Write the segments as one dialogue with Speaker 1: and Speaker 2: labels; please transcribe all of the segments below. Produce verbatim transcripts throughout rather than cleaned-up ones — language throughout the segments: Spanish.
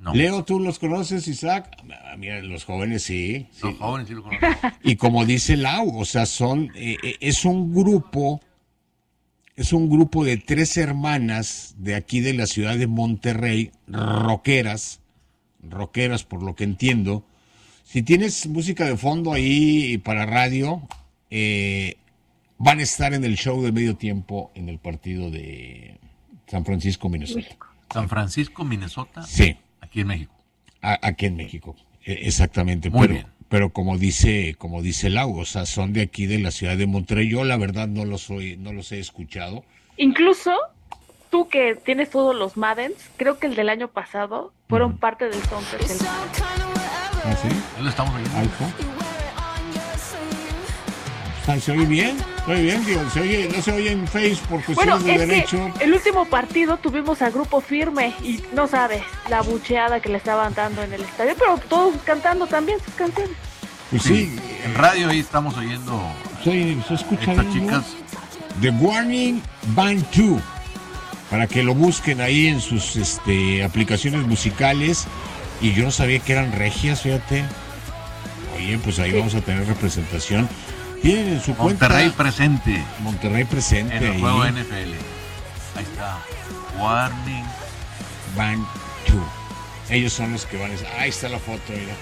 Speaker 1: No.
Speaker 2: Leo, ¿tú los conoces, Isaac? Ah, mira, los jóvenes sí. sí.
Speaker 1: Los jóvenes sí lo conocen.
Speaker 2: Y como dice Lau, o sea, son, eh, eh, es un grupo, es un grupo de tres hermanas de aquí de la ciudad de Monterrey, rockeras, rockeras por lo que entiendo. Si tienes música de fondo ahí para radio, eh, van a estar en el show de medio tiempo en el partido de San Francisco, Minnesota.
Speaker 1: San Francisco, Minnesota.
Speaker 2: Sí.
Speaker 1: Aquí en México.
Speaker 2: A, aquí en México, eh, exactamente.
Speaker 1: Muy
Speaker 2: pero,
Speaker 1: bien.
Speaker 2: pero como dice, como dice Lau, o sea, son de aquí de la ciudad de Monterrey. Yo la verdad no los soy, no los he escuchado.
Speaker 3: Incluso tú que tienes todos los Maddens, creo que el del año pasado fueron uh-huh. parte del soundtrack del
Speaker 2: ¿Ah, sí?
Speaker 1: Ahí lo estamos oyendo.
Speaker 2: ¿Alfa? ¿Se oye bien? ¿Se oye bien? Digo, se oye, no se oye en Face por cuestiones
Speaker 3: bueno,
Speaker 2: de
Speaker 3: es
Speaker 2: derecho.
Speaker 3: Que el último partido tuvimos a Grupo Firme y no sabes la bucheada que le estaban dando en el estadio, pero todos cantando también sus canciones.
Speaker 2: Pues sí.
Speaker 1: sí en radio ahí estamos oyendo
Speaker 2: sí, se escucha
Speaker 1: estas
Speaker 2: bien,
Speaker 1: chicas.
Speaker 2: ¿no? The Warning Band dos, para que lo busquen ahí en sus este, aplicaciones musicales. Y yo no sabía que eran regias, fíjate. Oye, pues ahí sí. Vamos a tener representación. Tienen en su
Speaker 1: Monterrey
Speaker 2: cuenta
Speaker 1: presente.
Speaker 2: Monterrey presente
Speaker 1: en el
Speaker 2: ahí.
Speaker 1: juego N F L. Ahí está. Warning
Speaker 2: Band dos. Ellos son los que van a decir. Ahí está la foto, mira.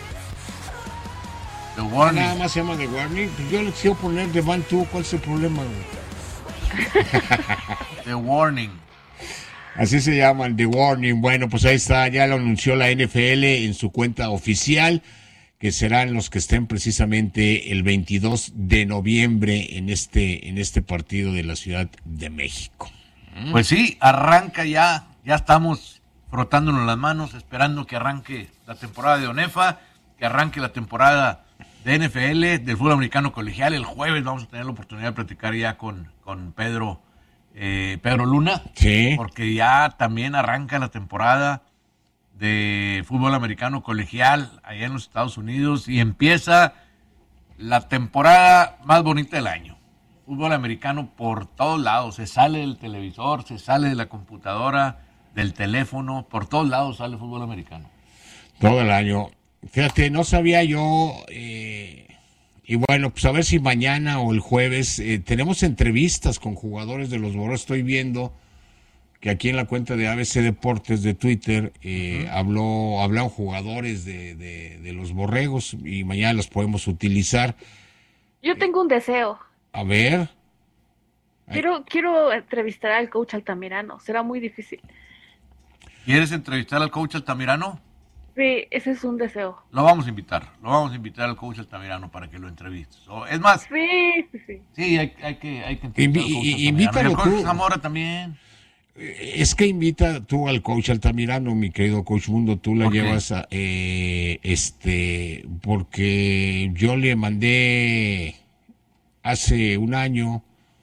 Speaker 1: The Warning.
Speaker 2: Nada más se llama The Warning. Yo le quiero poner The Band dos. ¿Cuál es el problema, güey?
Speaker 1: The Warning.
Speaker 2: Así se llaman, The Warning. Bueno, pues ahí está. Ya lo anunció la N F L en su cuenta oficial, que serán los que estén precisamente el veintidós de noviembre en este en este partido de la Ciudad de México.
Speaker 1: Pues sí, arranca ya, ya estamos frotándonos las manos, esperando que arranque la temporada de ONEFA, que arranque la temporada de N F L, del fútbol americano colegial. El jueves vamos a tener la oportunidad de platicar ya con, con Pedro, eh, Pedro Luna,
Speaker 2: sí.
Speaker 1: Porque ya también arranca la temporada de fútbol americano colegial allá en los Estados Unidos y empieza la temporada más bonita del año. Fútbol americano por todos lados, se sale del televisor, se sale de la computadora, del teléfono, por todos lados sale fútbol americano.
Speaker 2: Todo el año. Fíjate, no sabía yo, eh, y bueno, pues a ver si mañana o el jueves eh, tenemos entrevistas con jugadores de los Borregos. Estoy viendo que aquí en la cuenta de A B C Deportes de Twitter eh, uh-huh. habló, hablaron jugadores de, de, de los Borregos y mañana los podemos utilizar.
Speaker 3: Yo tengo un deseo.
Speaker 2: A ver.
Speaker 3: Quiero, quiero entrevistar al coach Altamirano, será muy difícil.
Speaker 1: ¿Quieres entrevistar al coach Altamirano?
Speaker 3: Sí, ese es un deseo.
Speaker 1: Lo vamos a invitar, lo vamos a invitar al coach Altamirano para que lo entrevistes. O, es más,
Speaker 3: sí, sí, sí.
Speaker 1: Sí, hay, hay que, hay que entrevistar
Speaker 2: Invi-
Speaker 1: al coach
Speaker 2: invítalo
Speaker 1: y el coach
Speaker 2: tú.
Speaker 1: Zamora también.
Speaker 2: Es que invita tú al coach Altamirano, mi querido coach Mundo, tú la
Speaker 1: Okay.
Speaker 2: llevas a, eh, este, porque yo le mandé hace un año,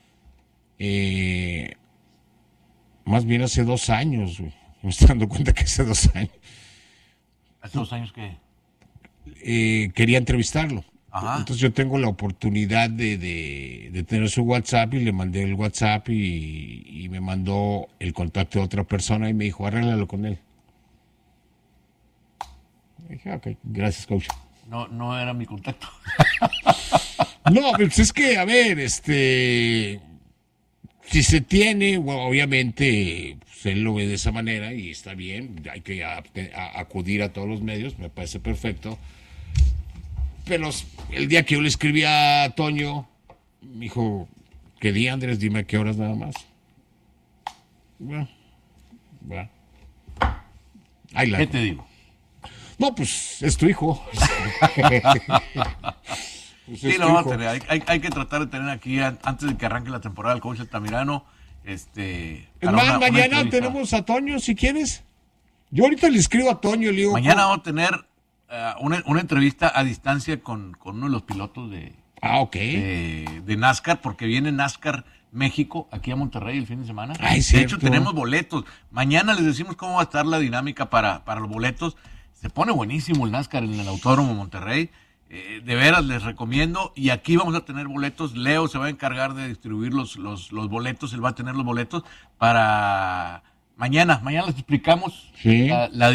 Speaker 2: eh, más bien hace dos años, güey. Me estoy dando cuenta que hace dos años.
Speaker 1: ¿Hace dos años qué?
Speaker 2: Eh, quería entrevistarlo.
Speaker 1: Ajá.
Speaker 2: Entonces yo tengo la oportunidad de, de, de tener su WhatsApp y le mandé el WhatsApp y, y me mandó el contacto de otra persona y me dijo, arréglalo con él. Y dije, ok, gracias, coach.
Speaker 1: No, no era mi contacto.
Speaker 2: No, pues es que, a ver, este, si se tiene, bueno, obviamente, pues él lo ve de esa manera y está bien, hay que a, a, acudir a todos los medios, me parece perfecto. Pero el día que yo le escribí a Toño, me dijo, ¿qué día, Andrés? Dime a qué horas nada más. Bueno, bueno. Ahí la
Speaker 1: ¿Qué
Speaker 2: hago.
Speaker 1: te digo?
Speaker 2: No, pues es tu hijo. Pues
Speaker 1: Sí,
Speaker 2: es
Speaker 1: lo
Speaker 2: tu
Speaker 1: vamos a
Speaker 2: hijo.
Speaker 1: tener. Hay, hay, hay que tratar de tener aquí, an- antes de que arranque la temporada, el coach Altamirano. Este,
Speaker 2: Es
Speaker 1: para
Speaker 2: más,
Speaker 1: una- una
Speaker 2: mañana
Speaker 1: entrevista.
Speaker 2: tenemos a Toño, si quieres. Yo ahorita le escribo a Toño, le digo...
Speaker 1: Mañana vamos a tener uh, una, una entrevista a distancia con, con uno de los pilotos de,
Speaker 2: Ah, ok.
Speaker 1: de, de NASCAR, porque viene NASCAR México aquí a Monterrey el fin de semana.
Speaker 2: Ay,
Speaker 1: de
Speaker 2: cierto.
Speaker 1: hecho, tenemos boletos. Mañana les decimos cómo va a estar la dinámica para, para los boletos. Se pone buenísimo el NASCAR en el Autódromo Monterrey. Eh, de veras les recomiendo. Y aquí vamos a tener boletos. Leo se va a encargar de distribuir los, los, los boletos. Él va a tener los boletos para mañana. Mañana les explicamos
Speaker 2: Sí.
Speaker 1: la, la